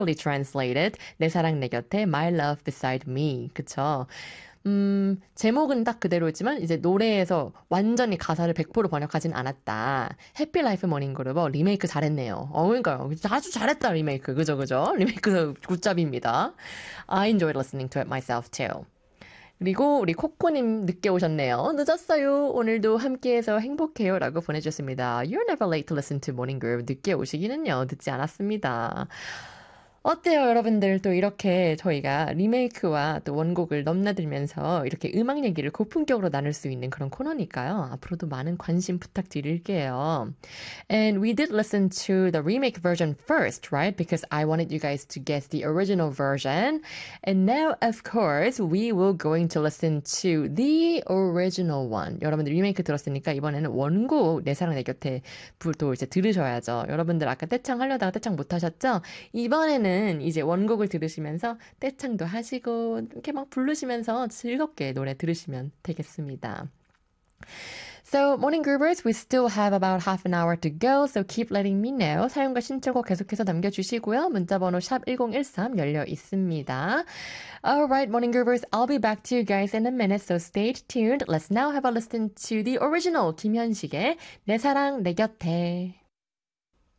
translated 내 사랑 내 곁에 My love beside me. 그쵸? 제목은 딱 그대로지만 이제 노래에서 완전히 가사를 100% 번역하진 않았다. 해피라이프 머닝그룹 리메이크 잘했네요. 그러니까요. 아주 잘했다 리메이크. 그죠? 리메이크 굿잡입니다. I enjoyed listening to it myself too. 그리고 우리 코코님 늦게 오셨네요. 늦었어요. 오늘도 함께해서 행복해요. 라고 보내주셨습니다. You're never late to listen to Morning Groove. 늦게 오시기는요. 늦지 않았습니다. 어때요, 여러분들? 또 이렇게 저희가 리메이크와 또 원곡을 넘나들면서 이렇게 음악 얘기를 고품격으로 나눌 수 있는 그런 코너니까요. 앞으로도 많은 관심 부탁드릴게요. And we did listen to the remake version first, right? Because I wanted you guys to guess the original version. And now, of course, we will going to listen to the original one. 여러분들 리메이크 들었으니까 이번에는 원곡 내 사랑 내 곁에 또 이제 들으셔야죠. 여러분들 아까 떼창 하려다가 떼창 못 하셨죠? 이번에는 이제 원곡을 들으시면서 떼창도 하시고 이렇게 막 부르시면서 즐겁게 노래 들으시면 되겠습니다. So, Morning Groovers, we still have about half an hour to go, so keep letting me know. 사용과 신청곡 계속해서 남겨주시고요. 문자번호 샵 1013 열려 있습니다. Alright, Morning Groovers, I'll be back to you guys in a minute, so stay tuned. Let's now have a listen to the original 김현식의 내 사랑 내 곁에.